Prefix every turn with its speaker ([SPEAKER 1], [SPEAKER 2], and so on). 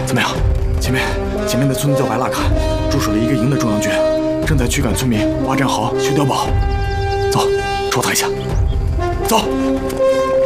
[SPEAKER 1] 怎么样？前面的村子叫白蜡坎，驻守了一个营的中央军，正在驱赶村民挖战壕、修碉堡。走，戳他一下。走。